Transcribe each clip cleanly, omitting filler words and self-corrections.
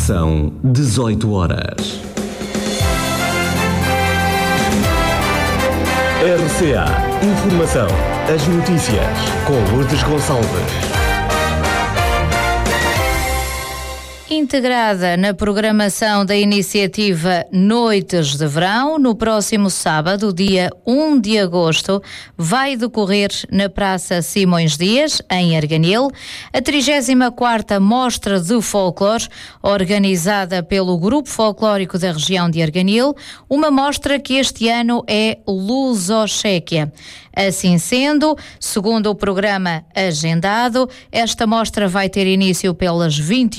São 18 horas. RCA Informação. As notícias com Lourdes Gonçalves. Integrada na programação da iniciativa Noites de Verão, no próximo sábado, dia 1 de agosto, vai decorrer na Praça Simões Dias, em Arganil, a 34ª Mostra de Folclore, organizada pelo Grupo Folclórico da região de Arganil, uma mostra que este ano é luso-chequia. Assim sendo, segundo o programa agendado, esta mostra vai ter início pelas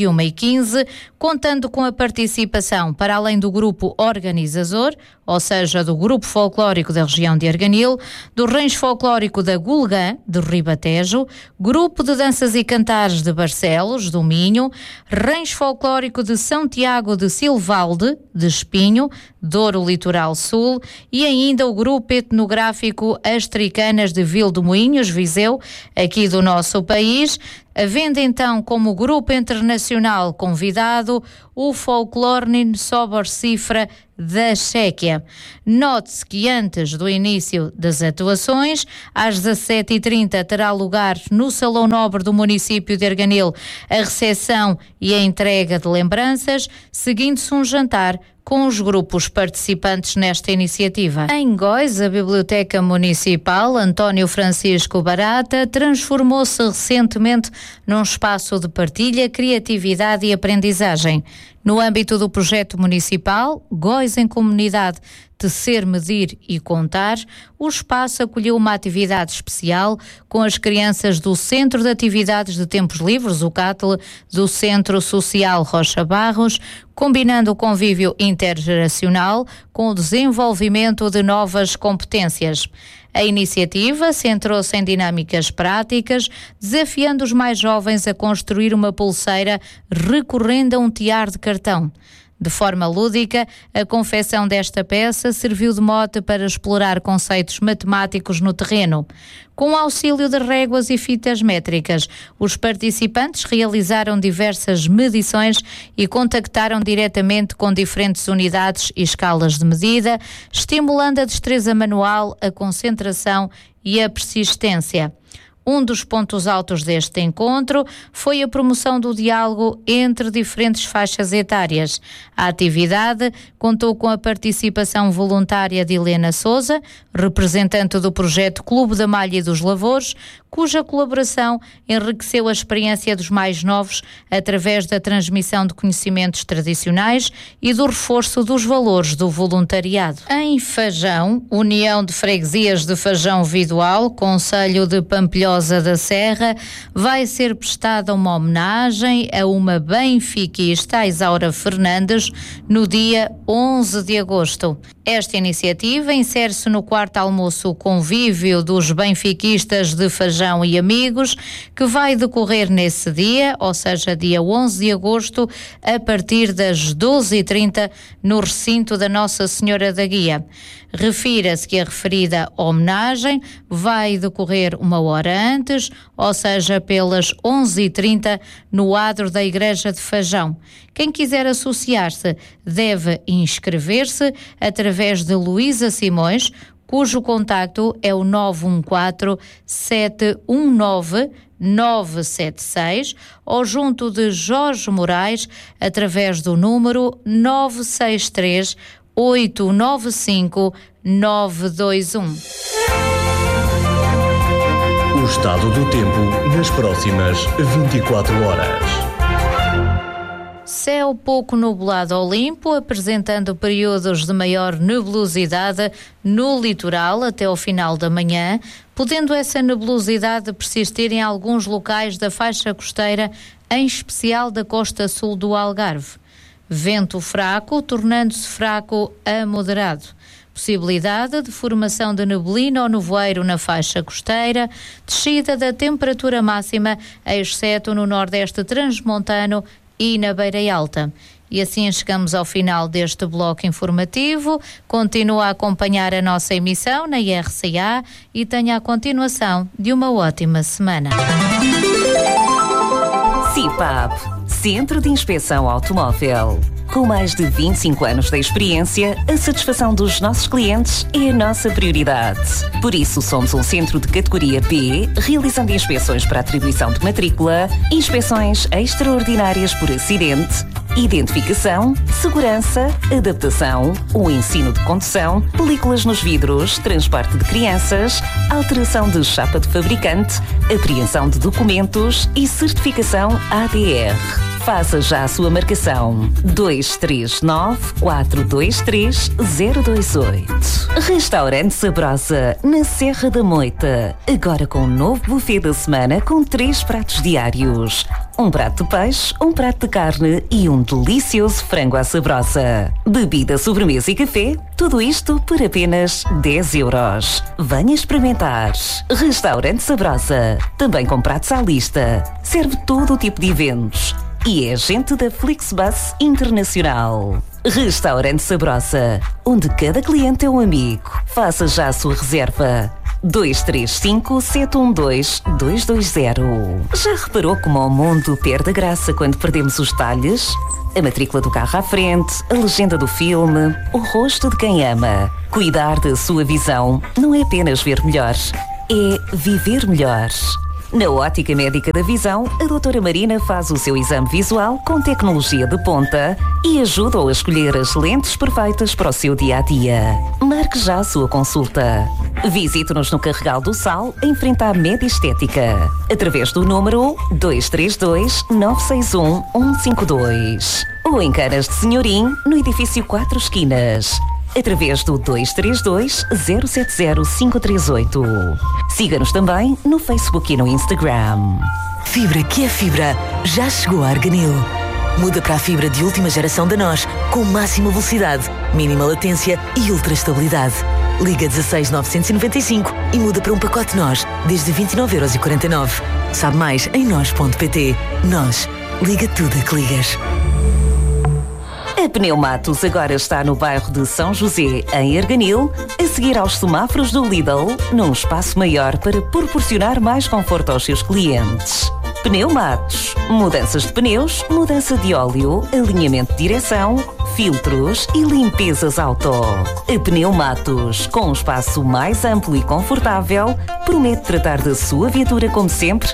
21h15, contando com a participação, para além do grupo organizador, ou seja, do Grupo Folclórico da região de Arganil, do Rancho Folclórico da Gulgã, de Ribatejo, Grupo de Danças e Cantares de Barcelos, do Minho, Rancho Folclórico de São Tiago de Silvalde, de Espinho, Douro Litoral Sul, e ainda o Grupo Etnográfico As Tricanas de Vilmoinhos, Viseu, aqui do nosso país, havendo então como grupo internacional convidado o Folklornin Sobor Cifra da Chequia. Note-se que antes do início das atuações, às 17h30 terá lugar no Salão Nobre do município de Arganil a recepção e a entrega de lembranças, seguindo-se um jantar com os grupos participantes nesta iniciativa. Em Góis, a Biblioteca Municipal António Francisco Barata transformou-se recentemente num espaço de partilha, criatividade e aprendizagem. No âmbito do projeto municipal Góis em Comunidade, Tecer, Medir e Contar, o espaço acolheu uma atividade especial com as crianças do Centro de Atividades de Tempos Livres, o CATL, do Centro Social Rocha Barros, combinando o convívio intergeracional com o desenvolvimento de novas competências. A iniciativa centrou-se em dinâmicas práticas, desafiando os mais jovens a construir uma pulseira recorrendo a um tiar de cartão. De forma lúdica, a confecção desta peça serviu de mote para explorar conceitos matemáticos no terreno. Com o auxílio de réguas e fitas métricas, os participantes realizaram diversas medições e contactaram diretamente com diferentes unidades e escalas de medida, estimulando a destreza manual, a concentração e a persistência. Um dos pontos altos deste encontro foi a promoção do diálogo entre diferentes faixas etárias. A atividade contou com a participação voluntária de Helena Sousa, representante do projeto Clube da Malha e dos Lavores, cuja colaboração enriqueceu a experiência dos mais novos através da transmissão de conhecimentos tradicionais e do reforço dos valores do voluntariado. Em Fajão, União de Freguesias de Fajão Vidoal, Concelho de Pampilhosa da Serra, vai ser prestada uma homenagem a uma benfiquista, a Isaura Fernandes, no dia 11 de agosto. Esta iniciativa insere-se no 4º almoço convívio dos benfiquistas de Fajão e amigos, que vai decorrer nesse dia, ou seja, dia 11 de agosto, a partir das 12h30, no recinto da Nossa Senhora da Guia. Refira-se que a referida homenagem vai decorrer uma hora antes, ou seja, pelas 11h30, no adro da Igreja de Fajão. Quem quiser associar-se deve inscrever-se através de Luísa Simões, cujo contacto é o 914-719-976, ou junto de Jorge Moraes, através do número 963-895-921. O estado do tempo nas próximas 24 horas. Céu pouco nublado ou limpo, apresentando períodos de maior nebulosidade no litoral até ao final da manhã, podendo essa nebulosidade persistir em alguns locais da faixa costeira, em especial da costa sul do Algarve. Vento fraco, tornando-se fraco a moderado. Possibilidade de formação de neblina ou nevoeiro na faixa costeira, descida da temperatura máxima, exceto no nordeste transmontano e na Beira Alta. E assim chegamos ao final deste bloco informativo. Continua a acompanhar a nossa emissão na RCA e tenha a continuação de uma ótima semana. CIPAP, Centro de Inspeção Automóvel. Com mais de 25 anos de experiência, a satisfação dos nossos clientes é a nossa prioridade. Por isso, somos um centro de categoria B, realizando inspeções para atribuição de matrícula, inspeções extraordinárias por acidente, identificação, segurança, adaptação, o ensino de condução, películas nos vidros, transporte de crianças, alteração de chapa de fabricante, apreensão de documentos e certificação ADR. Faça já a sua marcação. 239-423-028. Restaurante Sabrosa, na Serra da Moita. Agora com um novo buffet da semana com 3 pratos diários. Um prato de peixe, um prato de carne e um delicioso frango à sabrosa. Bebida, sobremesa e café, tudo isto por apenas 10 euros. Venha experimentar. Restaurante Sabrosa, também com pratos à lista. Serve todo o tipo de eventos. E é agente da Flixbus Internacional. Restaurante Sabrosa, onde cada cliente é um amigo. Faça já a sua reserva. 235-712-220. Já reparou como o mundo perde a graça quando perdemos os detalhes? A matrícula do carro à frente, a legenda do filme, o rosto de quem ama. Cuidar da sua visão não é apenas ver melhor, é viver melhor. Na Ótica Médica da Visão, a doutora Marina faz o seu exame visual com tecnologia de ponta e ajuda-o a escolher as lentes perfeitas para o seu dia-a-dia. Marque já a sua consulta. Visite-nos no Carregal do Sal, em frente à Média Estética, através do número 232-961-152. Ou em Canas de Senhorim, no edifício 4 Esquinas, através do 232-070-538. Siga-nos também no Facebook e no Instagram. Fibra que é fibra, já chegou a Arganil. Muda para a fibra de última geração da NOS, com máxima velocidade, mínima latência e ultra estabilidade. Liga 16 995 e muda para um pacote NOS, desde 29,49€. Sabe mais em NOS.pt. NOS. Liga tudo a que ligas. A Pneumatos agora está no bairro de São José, em Arganil, a seguir aos semáforos do Lidl, num espaço maior para proporcionar mais conforto aos seus clientes. Pneumatos. Mudanças de pneus, mudança de óleo, alinhamento de direção, filtros e limpezas auto. A Pneumatos, com um espaço mais amplo e confortável, promete tratar da sua viatura como sempre.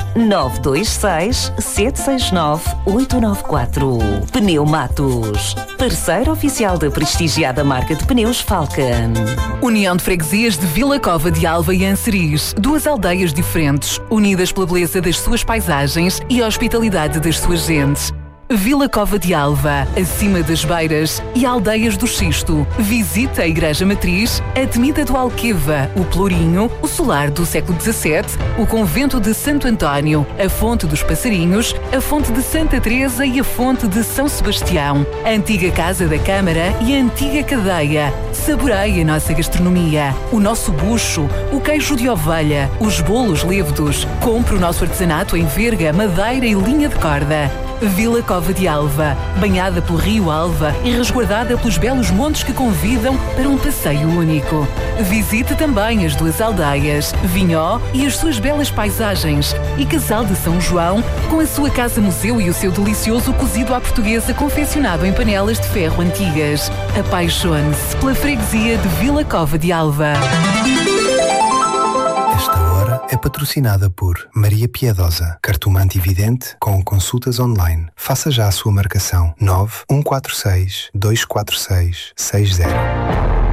926-769-894. Pneumatos, parceiro oficial da prestigiada marca de pneus Falcon. União de Freguesias de Vila Cova de Alva e Anseriz, 2 aldeias diferentes, unidas pela beleza das suas paisagens e a hospitalidade das suas gentes. Vila Cova de Alva, acima das Beiras e Aldeias do Xisto. Visita a Igreja Matriz, a Temida do Alqueva, o Pelourinho, o Solar do século XVII, o Convento de Santo António, a Fonte dos Passarinhos, a Fonte de Santa Teresa e a Fonte de São Sebastião, a antiga Casa da Câmara e a antiga Cadeia. Saboreie a nossa gastronomia, o nosso bucho, o queijo de ovelha, os bolos lévedos. Compre o nosso artesanato em verga, madeira e linha de corda. Vila Cova de Alva, banhada pelo Rio Alva e resguardada pelos belos montes que convidam para um passeio único. Visite também as 2 aldeias, Vinhó e as suas belas paisagens, e Casal de São João, com a sua casa-museu e o seu delicioso cozido à portuguesa confeccionado em panelas de ferro antigas. Apaixone-se pela freguesia de Vila Cova de Alva. Esta hora é patrocinada por Maria Piedosa, cartomante e vidente com consultas online. Faça já a sua marcação 9 146 246 60.